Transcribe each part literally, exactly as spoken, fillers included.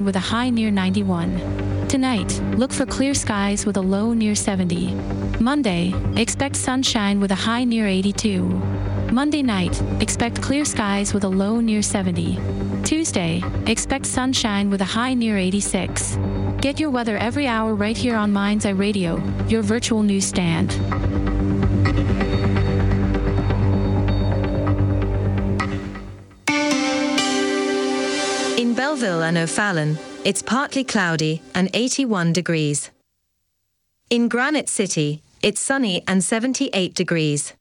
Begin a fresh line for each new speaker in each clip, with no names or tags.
with a high near ninety-one. Tonight, look for clear skies with a low near seventy. Monday, expect sunshine with a high near eighty-two. Monday night, expect clear skies with a low near seventy. Tuesday, expect sunshine with a high near eighty-six. Get your weather every hour right here on Mind's Eye Radio, your virtual newsstand.
In Belleville and O'Fallon, it's partly cloudy and eighty-one degrees. In Granite City, it's sunny and seventy-eight degrees.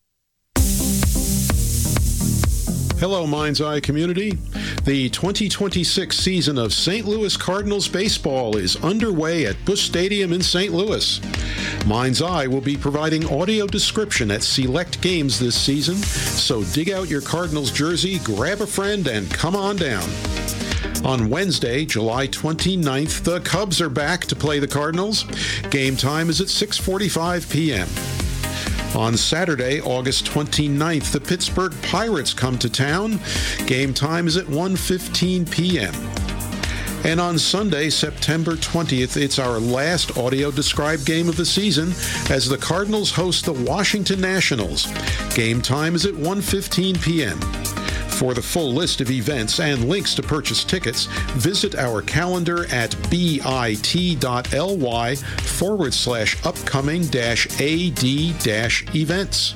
Hello, Mind's Eye community. The twenty twenty-six season of Saint Louis Cardinals baseball is underway at Busch Stadium in Saint Louis. Mind's Eye will be providing audio description at select games this season, so dig out your Cardinals jersey, grab a friend, and come on down. On Wednesday, July twenty-ninth, the Cubs are back to play the Cardinals. Game time is at six forty-five p.m. On Saturday, August twenty-ninth, the Pittsburgh Pirates come to town. Game time is at one fifteen p.m. And on Sunday, September twentieth, it's our last audio-described game of the season as the Cardinals host the Washington Nationals. Game time is at one fifteen p.m. For the full list of events and links to purchase tickets, visit our calendar at bit.ly forward slash upcoming dash AD dash events.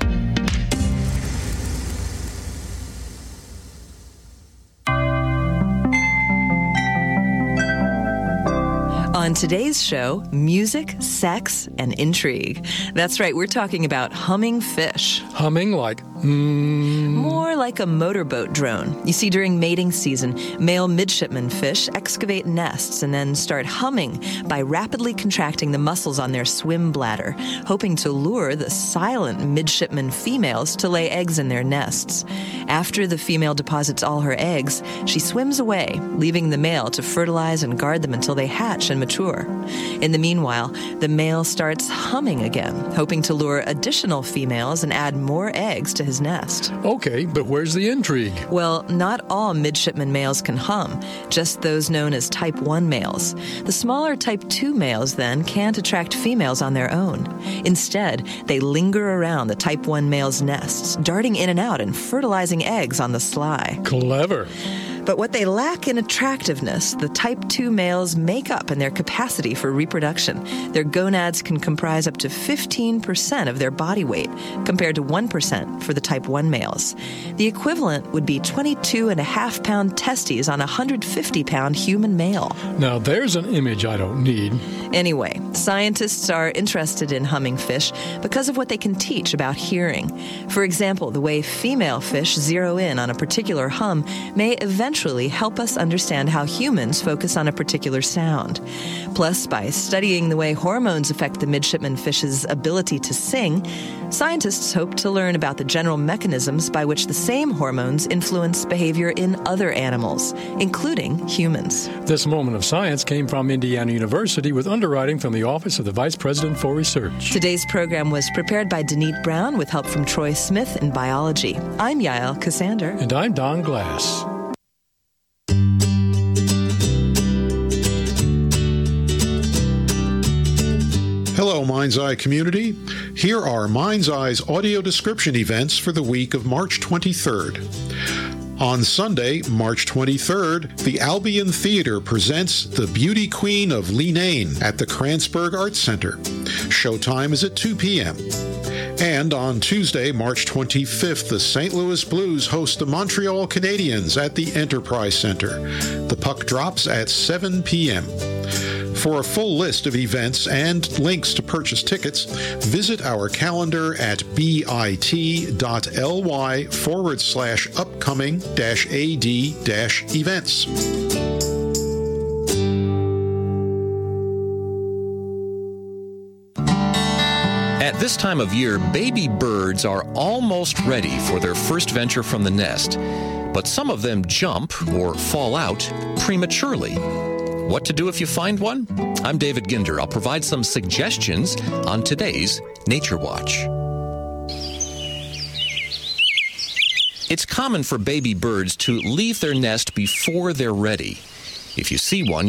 On today's show, music, sex, and intrigue. That's right, we're talking about humming fish.
Humming like, mm.
More like a motorboat drone. You see, during mating season, male midshipman fish excavate nests and then start humming by rapidly contracting the muscles on their swim bladder, hoping to lure the silent midshipman females to lay eggs in their nests. After the female deposits all her eggs, she swims away, leaving the male to fertilize and guard them until they hatch and mature. In the meanwhile, the male starts humming again, hoping to lure additional females and add more eggs to his nest.
Okay, but where's the intrigue?
Well, not all midshipman males can hum, just those known as type one males. The smaller type two males, then, can't attract females on their own. Instead, they linger around the type one males' nests, darting in and out and fertilizing eggs on the sly.
Clever.
But what they lack in attractiveness, the type two males make up in their capacity for reproduction. Their gonads can comprise up to fifteen percent of their body weight, compared to one percent for the type one males. The equivalent would be twenty-two and a half pound testes on a one hundred fifty pound human male.
Now there's an image I don't need.
Anyway, scientists are interested in humming fish because of what they can teach about hearing. For example, the way female fish zero in on a particular hum may eventually Eventually help us understand how humans focus on a particular sound. Plus, by studying the way hormones affect the midshipman fish's ability to sing, scientists hope to learn about the general mechanisms by which the same hormones influence behavior in other animals, including humans.
This moment of science came from Indiana University with underwriting from the Office of the Vice President for Research.
Today's program was prepared by Denise Brown with help from Troy Smith in biology. I'm Yael Cassander.
And I'm Don Glass.
Hello, Mind's Eye community. Here are Mind's Eye's audio description events for the week of March twenty-third. On Sunday, March twenty-third, the Albion Theater presents The Beauty Queen of Leenane at the Kranzberg Arts Center. Showtime is at two p.m. And on Tuesday, March twenty-fifth, the Saint Louis Blues host the Montreal Canadiens at the Enterprise Center. The puck drops at seven p.m. For a full list of events and links to purchase tickets, visit our calendar at bit.ly forward slash upcoming dash AD dash events.
At this time of year, baby birds are almost ready for their first venture from the nest, but some of them jump or fall out prematurely. What to do if you find one? I'm David Ginder. I'll provide some suggestions on today's Nature Watch. It's common for baby birds to leave their nest before they're ready. If you see one,